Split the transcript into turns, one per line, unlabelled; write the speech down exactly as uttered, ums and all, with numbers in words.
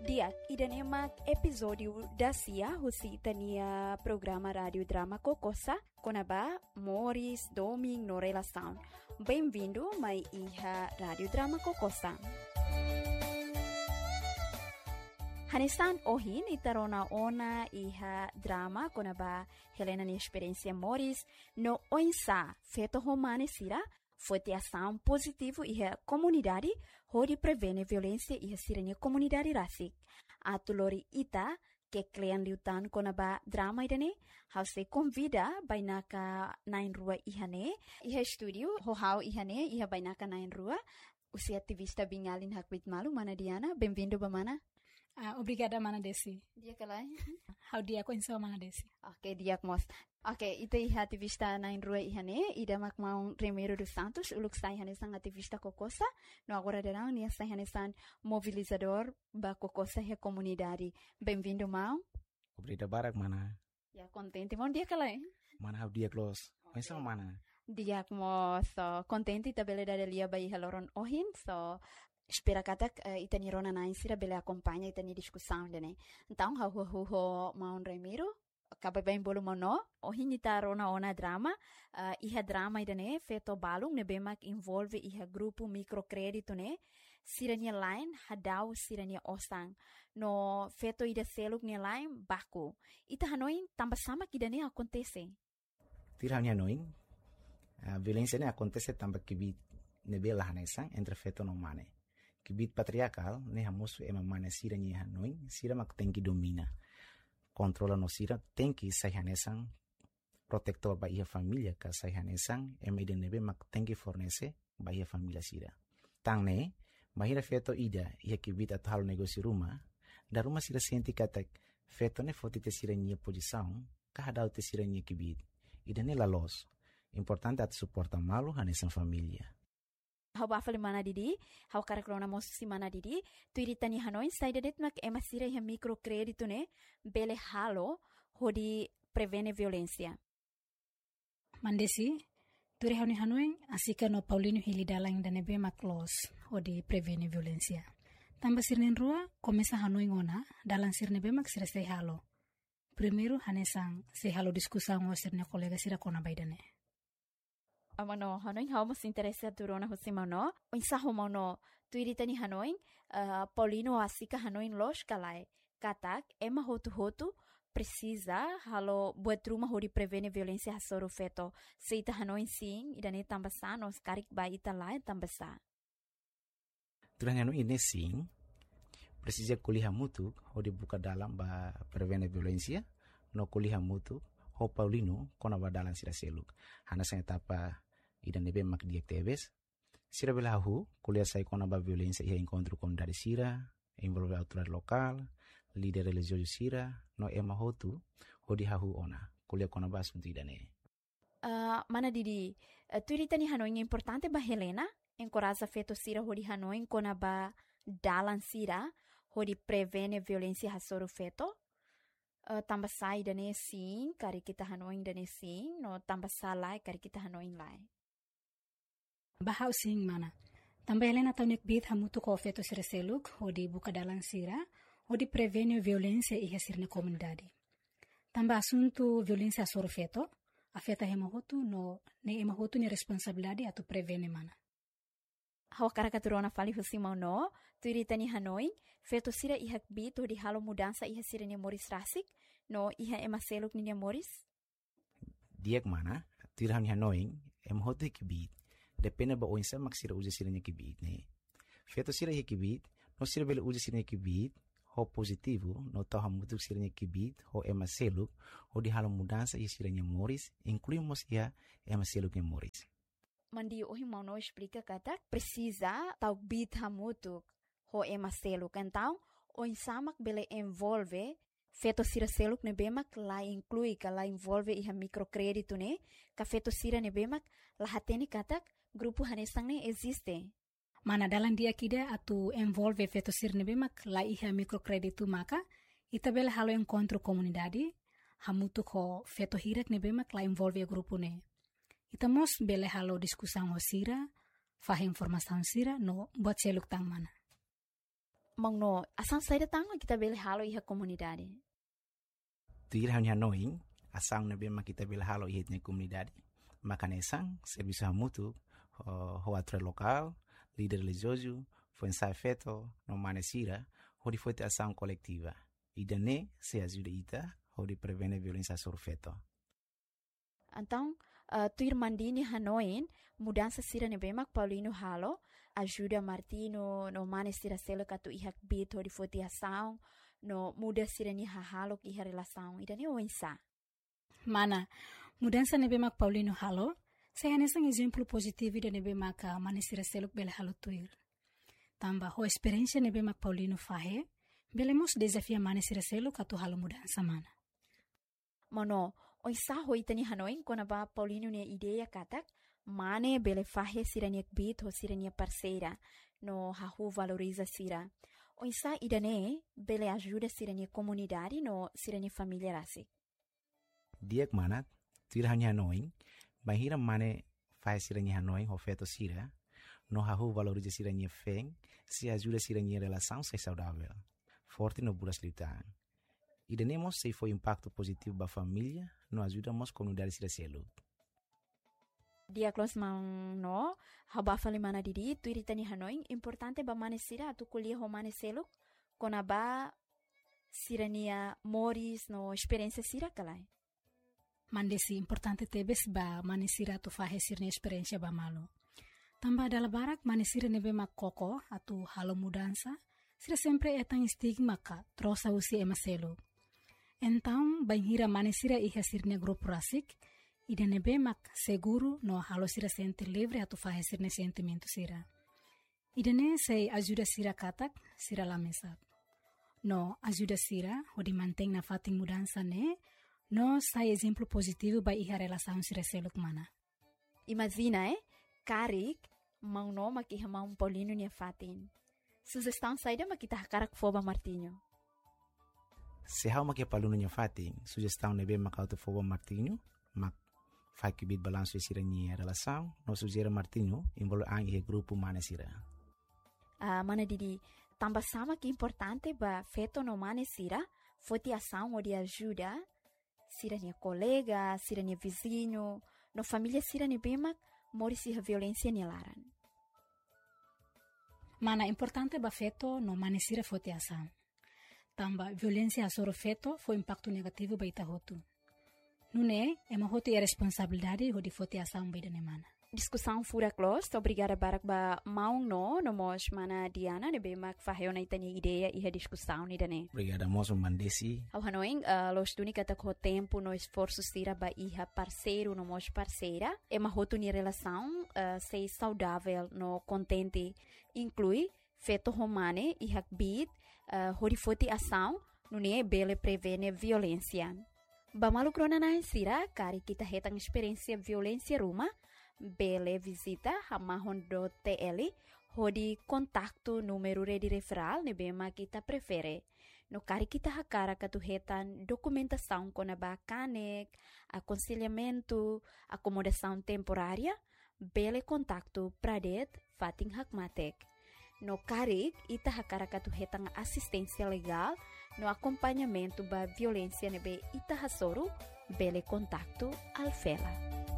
Diak, idan emak episódio da Cia, husi tania programa rádio drama Kokosa, konaba Morris Doming no relação. Bem-vindo, mai iha rádio drama Kokosa. Hanesan ohin itarona ona iha drama konaba Helena ni experiência Morris no oinsa feto romane sira foi ação positivo iha comunidade hori prevene violência iha siranya comunidade rasik. Atulori ita que klean liutan konaba drama idane hause convida bainaka nain rua ihane iha studio ho hau ihane iha bainaka nain rua usi ativista bingalin hakwit malu mana Diana bem-vindo bamana.
Uh, obrigada, Mana Desi.
Dia kalai.
How dia ko insa Mana Desi.
Okay, dia mos. Okay, ito iha ativista na inrua ihane, ida makmaong Remiro dos Santos, uluk sa ihane sang ativista Kokosa, no agora derang niya sa ihane sang mobilizador ba Kokosa he comunidade. Bem-vindo, Mau.
Obrigado, Barak, Mana.
Ya, contente, mon dia kalai.
Mana how dia close. Okay. Insa Mana.
Dia mo so contente tabele da lia ba iha loron ohin, so espera katak uh, itani rona na insira bele acompanha itani discussão dene. Então ha hu hu ho Maun Remiro acaba bem bolo mono o hinita rona ona drama uh, iha drama idane feto balung ne bemak involve iha grupo microcredito ne sirania line hadau sirania osang no feto ida seluk ne line baku ita hanoin tamba sama kidane acontece.
Tirania noin a violência ne acontece tamba kibit ne bela hanesang entre feto no mane. Kibit patriarcal, ne hamusu ema mana sira ni hanoin, sira mak tenki domina. Controla no sira, tenki sayhanesang, protector ba iha familia ka sayhanesang, ema ida nebe mak tenki fornece ba iha familia sira. Tang ne, bahira feto ida, iha kibit at halo negosi rumah, da rumah sira senti katak, feto ne foti te sira nia posição, kahadau te sira nia kibit. Ida ne la los. Importante at suporta malu hanesang familia.
Hau bafali mana didi, hau karakrona mosusi mana didi, tu iritani hanoin saidadet mak ema sira iha microcredito ne bele halo hodi prevene violência.
Mandesi, turi hauni hanoin asika no Paulino Hilidalang danebe mak los hodi prevene violência. Tamba sirnen rua komesa hanoin ona dalang sirnebe mak sira sei halo. Primeiro hanesang sei halo diskusang o sirne kolega sira kona baidane.
Amano hanoin hau mas interessa turona hosimano insaho mano tuiritani hanoin uh, Paulino asika hanoin los kalai katak ema hotu hotu precisa halo buat rumah hori prevene violência hasoro feto seita hanoin sim idane tambasa nos karik ba ita lai tambasa
turanya no ine sim precisa kuliah mutu hodi buka dalam ba prevene violência no kuliah mutu ho Paulino kona ba dalam sira seluk hana sa etapa idan nebe mak diak tebes sira belahu kuliah sai kona ba violência ia encontro com dari sira envolve autoridade local líder religioso sira no ema hotu hodi hahu ona kuliah kona ba asunto idane
uh, mana didi uh, tu iritani hanoin importante ba Helena encoraja feto sira hodi hanoin kona ba dalan sira hodi prevene violência hasoro feto Uh, tambah sai dane sim, kari kita hanoin dane sim, no tambah salai kari kita hanoin lai.
Bahau sing mana? Tambah Helena taunik bit hamutu ko feto sira seluk, hodi buka dalang sira, hodi prevene violência iha sirne comunidade. Tambah asunto violência soro feto, afeta hemahotu no ne emahotu ni responsabilidade atu prevene mana.
Hau karakaturona fali husimau no, tu iritani hanoin, feto sira ihak bit hodi halo mudansa iha sira ni Morris rasik, no iha ema seluk ni Morris?
Diak mana, tu iritani hanoin, ema hotu hikibit, depende ba oinsa mak sira uja sira ni kibit ne. Feto sira hikibit, no sira bela uja sira ni kibit, ho positivo, no tau hamutuk sira ni kibit, ho ema seluk, hodi halo mudansa iha sira ni Morris, incluímos iha ema seluk ni Morris.
Mandi ohi mau no explica katak precisa tau bit hamutuk ho ema seluk então o insamak bele envolve feto sira seluk ne bemak la inclui ka la envolve iha microcredito ne ka feto sira ne bemak la hateni katak grupo hanesang ne existe
mana dalam dia kida atu envolve feto sira ne bemak la iha microcredito maka ita bele halo encontro comunidade hamutuk ho feto hirak ne bemak la envolve grupo ne. Itamos bele halo diskusang ho sira, fah informação sira no buat seluk tang mana.
Mangno, asang saída tanga kita bele halo iha komunidade.
Tuir hanya noing, asang na bema kita bele halo iha na komunidade. Makanesang, serviço mútuo, ho atre local, líder religioso, foi ensaio feito, no manesira, onde foi ter ação coletiva. E daí se ajuda ita, onde prevene violência sobre feto.
Então, uh, tuir mandini hanoin, mudança sira nebemak Paulino halo, ajuda Martino no manesira selo katu ihak bit onde foi ter ação, no muda sira ni halo iha relação. E daí o ensa.
Mana, mudança nebemak Paulino halo, saya nesang exemplo positivo da nebemak manesira selo bela halo tuir. Tamba ho experiência nebemak Paulino fahe, belemos desafia manesira selo katu halo mudança mana.
Mano, o isa ho itani hanoin kona ba Paulino ne ideia katak, mane bele fahe siraniak bit ho sirania parceira, no hahu valoriza sira. O isa idane bele ajuda sirania comunidade no sirania família rasi.
Diak mana, tuir hanya hanoin, bahira mane fahe sirania hanoin ho feto sira, no hahu valoriza sirania feng, se ajuda sirania relação ser saudável, forte no buras litaan. E denemos se foi impacto positivo para a família, nos ajudamos a comunidade a ser.
Dia close mang no, haba fali mana didi, tu iritani hanoin, importante ba manesira tu kuliah ho maneselo, kona ba sirania moris no experiência sira kalai.
Mandesi importante tebes ba manesira tu fahe sirne experiência ba malo. Tamba dala barak manesira nebe mak koko atu halo mudança, sira sempre etang stigma ka trosa usi emaselo. Então, banhira manesira iha sirne grupo rasik, ida nebe mak seguro no halo sira sente livre atu fahe sirne sentimento sira. Ida ne sei ajuda sira katak, sira lamesap. No ajuda sira, o di manteng na fating mudança ne, no sai exemplo positivo ba iha relação sira seluk mana.
Imagina, eh? Karik, mang no makiha mang Paulino niya fatin. Sugestão saída makita hakarak foba Martinho.
Se há uma que é para aluno fatin, sugestão nebe makauto foba Martinho, mak fai que bit balanço e sirania relação, no sugere Martinho, envolve ang grupo manesira.
Ah, mana didi, tamba sama que importante ba feto no manesira, foi te ação ou de ajuda, sirania colega, sirania vizinho, no família sirania bemak, morisi a violência nilaran.
Mana importante ba feto no manesira foi te ação. Tamba violência asoro feto foi impacto negativo ba ita hotu. Nune, ema hotu é responsabilidade ho di foi te ação ba ida mana.
Discussão fura close, obrigada barak ba maung no, no mos mana Diana, nebe mak faheo na itani ideia e a discussão ni dane.
Obrigada moço mandesi.
Ao hanoing, uh, los duni kata ko tempo no esforço sira ba iha parceiro no mos parceira, ema hotu ni relação uh, sei saudável no contente, inclui feto romane e hakbit, uh, horifoti ação, nune bele prevene violência. Ba malukrona na sira, kari kita hetang experiência violência ruma, bele visita hamahon do T L, hodi kontakto número de referral nebema kita prefere. No kari kita hakara katuhetan documentação com a bacanek, aconselhamento, acomodação temporária, bele kontakto pradet fating hakmatek. No karik, ita hakara katuhetang assistência legal, no acompanhamento ba violência nebe ita hasoro, bele kontakto alfela.